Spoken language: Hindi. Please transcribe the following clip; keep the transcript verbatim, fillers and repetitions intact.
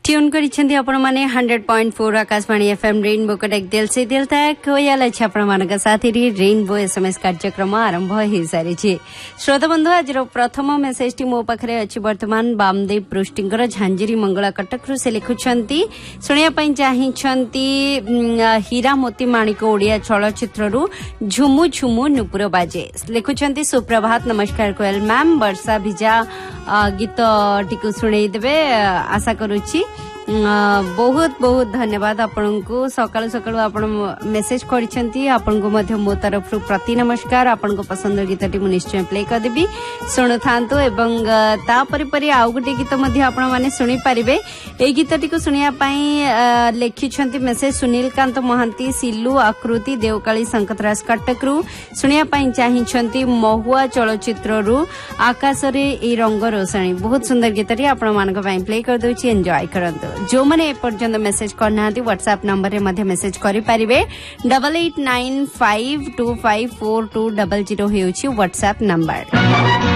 ट्यून करिसेंती आपण माने hundred point four Akashvani FM rainbow कटेक दिल से दिल तक होयाल अछि आपण मानक साथी रेनबो एसएमएस कार्यक्रम आरंभ हे सारी छी। श्रोता बंधु आज प्रथम मेसेज टी मो पाखरे अछि वर्तमान बामदेव पृष्टिंकर झांझरी मंगला कटक रु से लिखुछंती सुनिया पई चाहिछंती हीरा मोती माणिक ओडिया चलचित्र रु झुमु झुमु नुपुर बाजे लिखुछंती सुप्रभात नमस्कार कोयल मैम वर्षा भिजा गीत टिकु सुनै देबे आशा करूची। बहुत बहुत धन्यवाद आपण को सकाळ सकाळ आपण मेसेज करिसेंती आपण को मध्य मो तरफ प्रति नमस्कार आपण को पसंद गीत टी मु निश्चय प्ले कर देबी सुनु थांतो एवं ता परि परि आउ गुटे गीत मध्य आपण माने सुनि परिबे ए गीत टी को सुनिया पई लेखिछंती मेसेज सुनील कांत महांती सिल्लू आकृति देवकाली संकतराज कटकरू सुनिया पई चाहिछंती महुआ चलचित्र रु आकाश रे ए रंग रोशनी बहुत सुंदर गीत टी आपण मानक पई प्ले कर दोची एन्जॉय करंतो। जो मैंने एपर्यंत मेसेज करना व्हाट्सएप नंबर रे मध्य मेसेज करि परिबे double eight nine five to five four to double zero हेउची WhatsApp number.